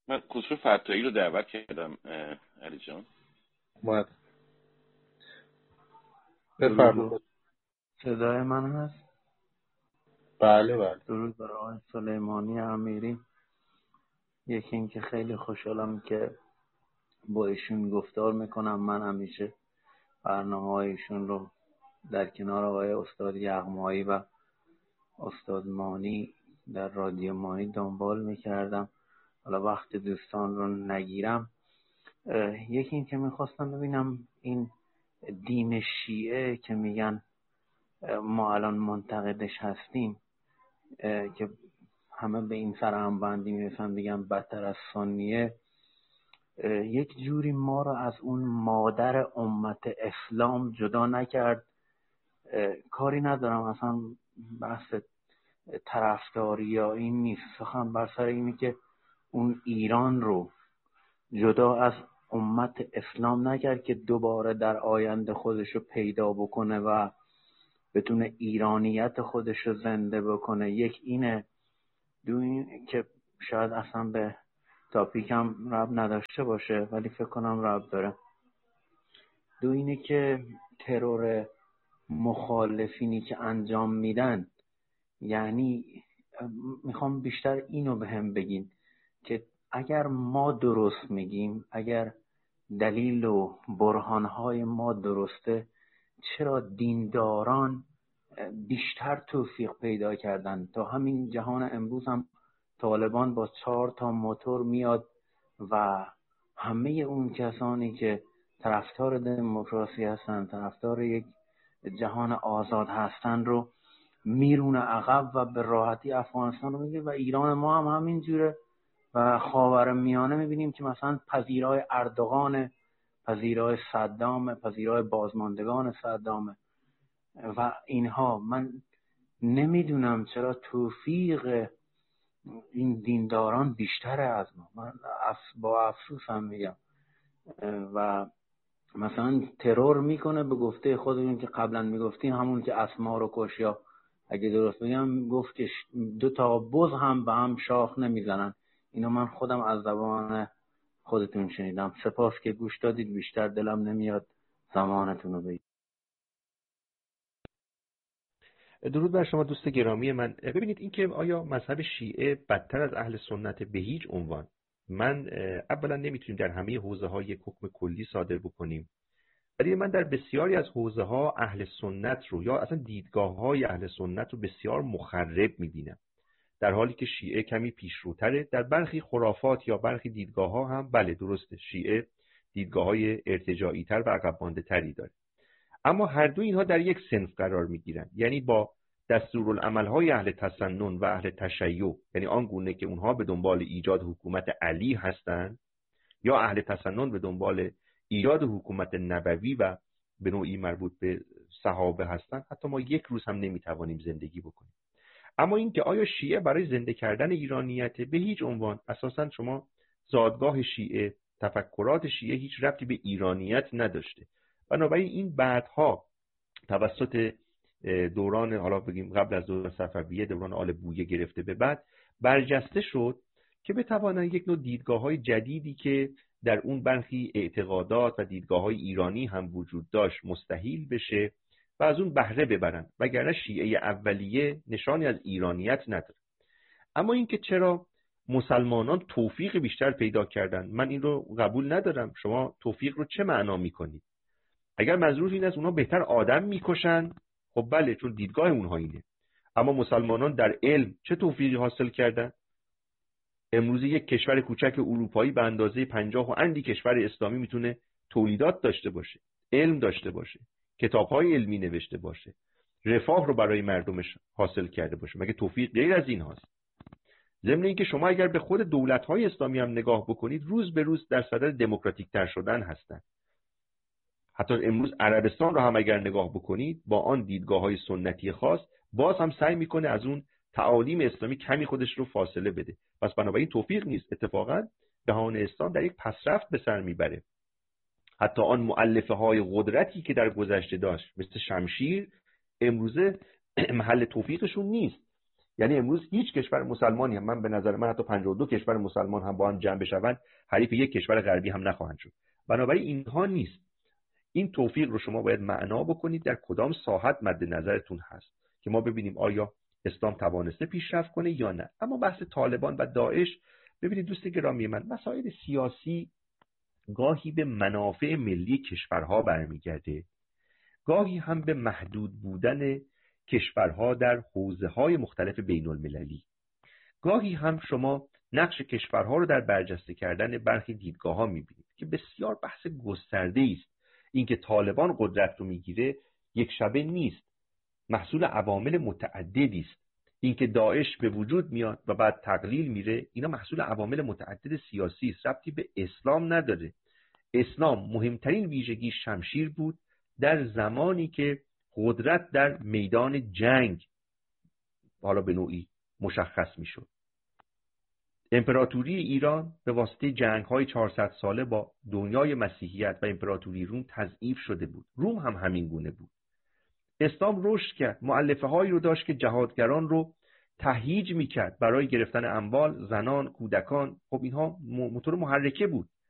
من خسرو فتاحی رو دعوت کردم علی جان. اومد. درود. بفرمایید. صدای من هست؟ بله بله. درود بر آقای سلیمانی امیری. یکی این که خیلی خوشحالم که با ایشون گفتار میکنم. من همیشه برنامه ایشون رو در کنار آقای استاد یغمایی و استاد مانی در رادیو مانی دنبال میکردم. حالا وقت دوستان رو نگیرم، یکی این که میخواستم ببینم این دین شیعه که میگن ما الان منتقدش هستیم، که همه به این سر هم بندی میرسن بگن بدتر از سنیه، یک جوری ما رو از اون مادر امت اسلام جدا نکرد. کاری ندارم اصلا، بحث طرفداری یا این نیست، سخن بر سر اینه که اون ایران رو جدا از امت اسلام نکرد که دوباره در آینده خودش رو پیدا بکنه و بتونه ایرانیت خودش رو زنده بکنه. یک اینه. دو این که شاید اصلا به تاپیکم ربط نداشته باشه ولی فکر کنم ربط داره. دو اینه که ترور مخالفینی که انجام میدن، یعنی میخوام بیشتر اینو به هم بگین که اگر ما درست میگیم، اگر دلیل و برهانهای ما درسته، چرا دینداران بیشتر توفیق پیدا کردن؟ تا همین جهان امروز هم طالبان با 4 تا موتور میاد و همه اون کسانی که طرفدار دموکراسی هستن، طرفدار یک جهان آزاد هستن رو میرونه عقب و به راحتی افغانستان رو میگیره. و ایران ما هم همین جوره و خاورمیانه میبینیم که مثلا پذیرای اردوغان، پذیرای صدام، پذیرای بازماندگان صدام و اینها. من نمیدونم چرا توفیق این دینداران بیشتره از ما. من با افسوس هم میگم. و مثلا ترور میکنه به گفته خودمون که قبلا میگفتیم، همون که اسما رو کش، یا اگه درست بگم گفت که 2 تا بز هم به هم شاخ نمیزنن. اینو من خودم از زبان خودتون شنیدم. سپاس که گوش دادید. بیشتر دلم نمیاد زمانتون رو بگیرم. درود بر شما دوست گرامی من. ببینید این که آیا مذهب شیعه بدتر از اهل سنت؟ به هیچ عنوان. من اولا نمیتونیم در همه حوزه ها یک حکم کلی صادر بکنیم، ولی من در بسیاری از حوزه ها اهل سنت رو یا اصلا دیدگاه های اهل سنت رو بسیار مخرب میبینم، در حالی که شیعه کمی پیشروتره. در برخی خرافات یا برخی دیدگاه ها هم بله درسته، شیعه دیدگاه های ارتجاعی تر و عقب مانده تری داره، اما هر دو اینها در یک صنف قرار میگیرن. یعنی با دستورالعمل‌های اهل تسنن و اهل تشیع، یعنی آن گونه که اونها به دنبال ایجاد حکومت علی هستند، یا اهل تسنن به دنبال ایجاد حکومت نبوی و به نوعی مربوط به صحابه هستند، حتی ما یک روز هم نمیتوانیم زندگی بکنیم. اما این که آیا شیعه برای زنده کردن ایرانیت؟ به هیچ عنوان. اساساً شما زادگاه شیعه، تفکرات شیعه هیچ ربطی به ایرانیت نداشته. بنابراین این بعدها توسط دوران، حالا بگیم قبل از دوران صفویه، دوران آل بویه گرفته به بعد، برجسته شد که بتوانند یک نوع دیدگاه‌های جدیدی که در اون برخی اعتقادات و دیدگاه‌های ایرانی هم وجود داشت مستحیل بشه و از اون بهره ببرن، وگرنه شیعه اولیه نشانی از ایرانیت نداره. اما اینکه چرا مسلمانان توفیق بیشتر پیدا کردن، من این رو قبول ندارم. شما توفیق رو چه معنا می‌کنید؟ اگر منظور این است اونا بهتر آدم میکشن، خب بله، چون دیدگاه اونها اینه. اما مسلمانان در علم چه توفیقی حاصل کردن؟ امروز یک کشور کوچک اروپایی به اندازه 50 و اندی کشور اسلامی میتونه تولیدات داشته باشه، علم داشته باشه، کتاب‌های علمی نوشته باشه، رفاه رو برای مردمش حاصل کرده باشه. مگه توفیق غیر از این هاست؟ ضمن اینکه شما اگر به خود دولت‌های اسلامی هم نگاه بکنید، روز به روز در صدد دموکراتیک‌تر شدن هستند. حتی امروز عربستان رو هم اگر نگاه بکنید، با آن دیدگاه‌های سنتی خاص، باز هم سعی میکنه از اون تعالیم اسلامی کمی خودش رو فاصله بده. پس بنابراین توفیق نیست، اتفاقا جهان اسلام در یک پسرفت به سر میبره. حتی آن مؤلفه های قدرتی که در گذشته داشت مثل شمشیر، امروزه محل توفیقشون نیست. یعنی امروز هیچ کشور مسلمانی هم، من به نظر من حتی 52 کشور مسلمان هم با هم جمع بشوند حریف یک کشور غربی هم نخواهند شد. بنابراین اینها نیست. این توفیق رو شما باید معنا بکنید در کدام ساحت مد نظرتون هست که ما ببینیم آیا اسلام توانسته پیشرفت کنه یا نه. اما بحث طالبان و داعش، ببینید دوست گرامی من، مسائل سیاسی گاهی به منافع ملی کشورها برمیگرده، گاهی هم به محدود بودن کشورها در حوزه‌های مختلف بین المللی. گاهی هم شما نقش کشورها رو در برجسته کردن برخی دیدگاه‌ها می‌بینید که بسیار بحث گسترده‌ای است. اینکه طالبان قدرت رو میگیره یک شبه نیست، محصول عوامل متعددی است. اینکه داعش به وجود میاد و بعد تقلیل میره، اینا محصول عوامل متعدد سیاسی است، ربطی به اسلام نداره. اسلام مهمترین ویژگی شمشیر بود در زمانی که قدرت در میدان جنگ حالا به نوعی مشخص میشد. امپراتوری ایران به واسطه جنگ‌های 400 ساله با دنیای مسیحیت و امپراتوری روم تضعیف شده بود. روم هم همین گونه بود. اسلام رشد کرد، مؤلفه‌هایی رو داشت که جهادگران رو تهییج می‌کرد برای گرفتن اموال، زنان، کودکان. خب اینها موتور محرکه بود.